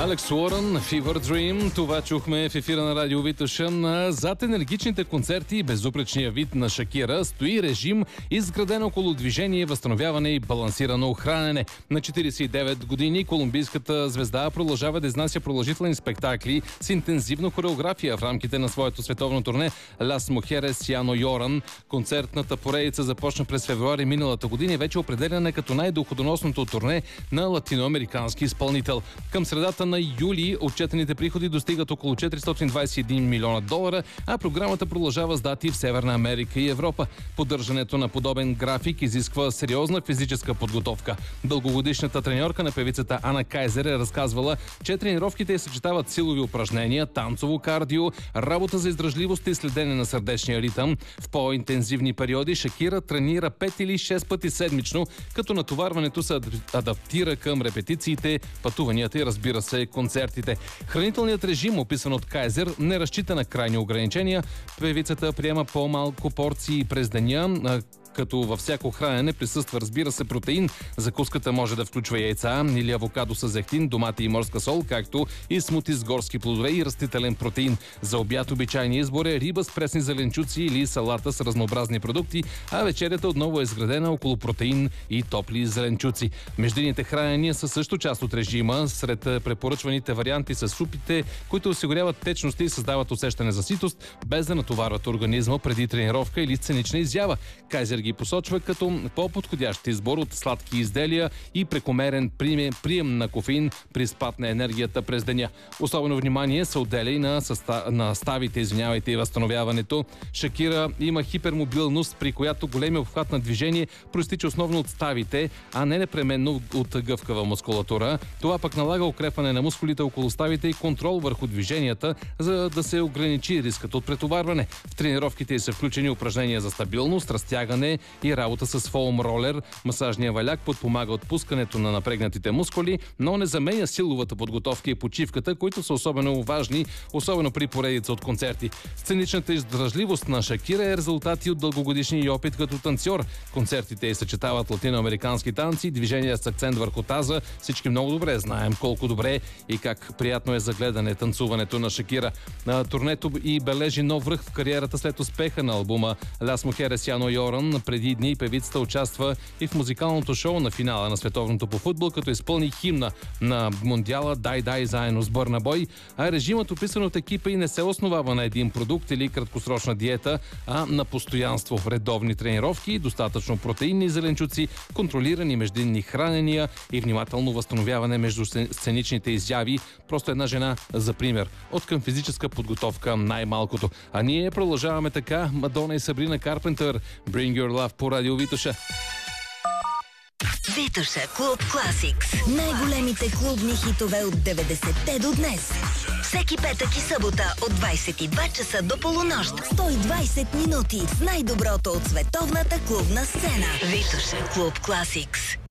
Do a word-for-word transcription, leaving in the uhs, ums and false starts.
Алекс Уорън, Fever Dream. Това чухме в ефира на Радио Витоша. Зад енергичните концерти и безупречния вид на Шакира стои режим, изграден около движение, възстановяване и балансирано хранене. На четиридесет и девет години колумбийската звезда продължава да изнася продължителни спектакли с интензивна хореография в рамките на своето световно турне Las Mujeres Ya No Lloran. Концертната поредица започна през февруари миналата година и вече е определена като най-доходоносното турне на латиноамерикански изпълнител. Към средата на юли отчетените приходи достигат около четиристотин двадесет и един милиона долара, а програмата продължава с дати в Северна Америка и Европа. Поддържането на подобен график изисква сериозна физическа подготовка. Дългогодишната треньорка на певицата Ана Кайзер е разказвала, че тренировките съчетават силови упражнения, танцово кардио, работа за издръжливост и следене на сърдечния ритъм. В по-интензивни периоди Шакира тренира пет или шест пъти седмично, като натоварването се адаптира към репетициите, пътуванията и, разбира се, концертите. Хранителният режим, описан от Кайзер, не разчита на крайни ограничения. Певицата приема по-малко порции през деня, като във всяко хранене присъства, разбира се, протеин. Закуската може да включва яйца или авокадо с зехтин, домати и морска сол, както и смути с горски плодове и растителен протеин. За обяд обичайният избор е риба с пресни зеленчуци или салата с разнообразни продукти, а вечерята отново е изградена около протеин и топли зеленчуци. Междинните хранения са също част от режима. Сред препоръчваните варианти са супите, които осигуряват течност и създават усещане за ситост, без да натоварват организма преди тренировка или сценична изява. Кайзер ги посочва като по-подходящ избор от сладки изделия и прекомерен прием на кофеин при спад на енергията през деня. Особено внимание се отделя и на, съста... на ставите, извинявайте, и възстановяването. Шакира има хипермобилност, при която големия обхват на движение проистича основно от ставите, а не непременно от гъвкава мускулатура. Това пък налага укрепване на мускулите около ставите и контрол върху движенията, за да се ограничи рискът от претоварване. В тренировките са включени упражнения за стабилност, разтягане и работа с фоум ролер. Масажния валяк подпомага отпускането на напрегнатите мускули, но не заменя силовата подготовка и почивката, които са особено важни, особено при поредица от концерти. Сценичната издръжливост на Шакира е резултат и от дългогодишния опит като танцор. Концертите й съчетават латиноамерикански танци, движения с акцент върху таза. Всички много добре знаем колко добре и как приятно е за гледане танцуването на Шакира. На турнето и бележи нов връх в кариерата след успеха на албума Las Mujeres Ya No Lloran. Преди дни певицата участва и в музикалното шоу на финала на световното по футбол, като изпълни химна на Мондиала "Дай, дай" заедно с Бърна Бой, а режимът, описан от екипа, и не се основава на един продукт или краткосрочна диета, а на постоянство, редовни тренировки, достатъчно протеинни зеленчуци, контролирани междинни хранения и внимателно възстановяване между сценичните изяви. Просто една жена за пример. От към физическа подготовка най-малкото. А ние продължаваме така. Мадона и Сабрина Карпентър, Bring Your Love по Радио Витоша. Витоша Клуб Класикс. Най-големите клубни хитове от деветдесетте до днес. Всеки петък и събота от двадесет и два часа до полунощ. сто и двадесет минути с най-доброто от световната клубна сцена. Витоша Клуб Класикс.